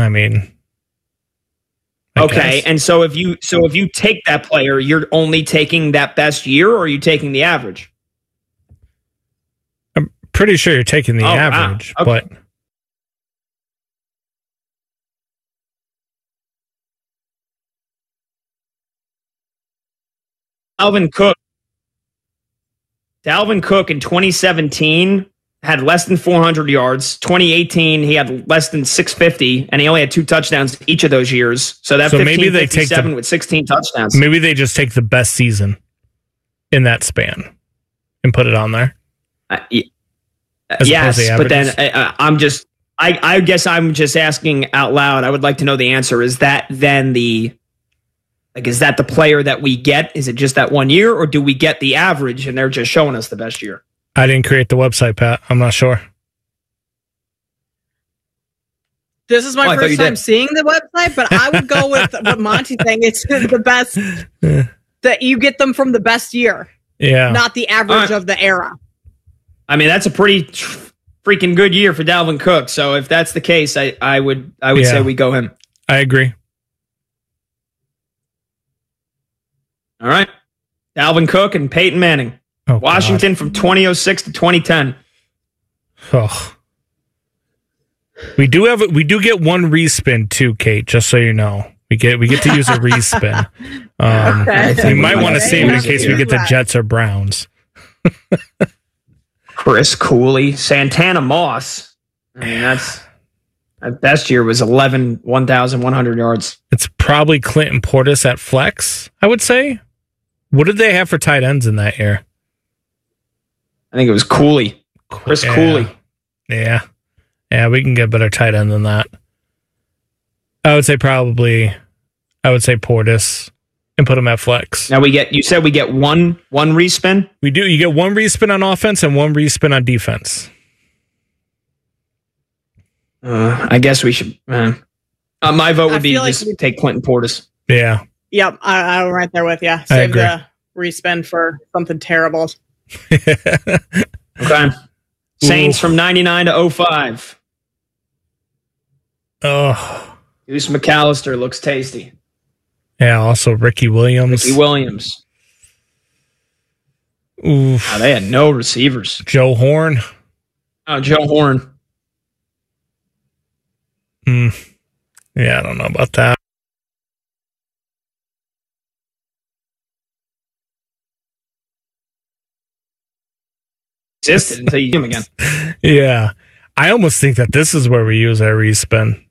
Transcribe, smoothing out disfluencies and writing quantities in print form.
I mean, okay. And so if you take that player, you're only taking that best year, or are you taking the average? I'm pretty sure you're taking the average, wow. Okay. but Dalvin Cook in 2017 had less than 400 yards. 2018, he had less than 650, and he only had 2 touchdowns each of those years. So that 15-57 with 16 touchdowns. Maybe they just take the best season in that span and put it on there. Yes, but then I guess I'm just asking out loud. I would like to know the answer. Is that then is that the player that we get? Is it just that 1 year, or do we get the average and they're just showing us the best year? I didn't create the website, Pat. I'm not sure. This is my first time seeing the website, but I would go with what Monty's saying. It's the best that you get them from the best year. Yeah. Not the average of the era. I mean, that's a pretty freaking good year for Dalvin Cook. So if that's the case, I would say we go him. I agree. All right. Dalvin Cook and Peyton Manning. Oh, Washington from 2006 to 2010. Oh. We do get one respin too, Kate, just so you know. We get to use a respin. Okay. You might want to save it in case we get the Jets or Browns. Chris Cooley, Santana Moss. I mean, that best year was 1,100 yards. It's probably Clinton Portis at flex, I would say. What did they have for tight ends in that year? I think it was Cooley. Chris Cooley. Yeah. Yeah, we can get better tight end than that. I would say Portis and put him at flex. Now you said we get one respin? We do. You get one respin on offense and one respin on defense. I guess we should. My vote would be just take Clinton Portis. Yeah. Yep, I'm right there with you. Save the respin for something terrible. Okay. Saints from 99 to 05. Oh. Deuce McAllister looks tasty. Yeah, also Ricky Williams. Oof. Oh, they had no receivers. Joe Horn. Oh, Joe Horn. Yeah, I don't know about that. Existed until you see him again. Yeah. I almost think that this is where we use our respin.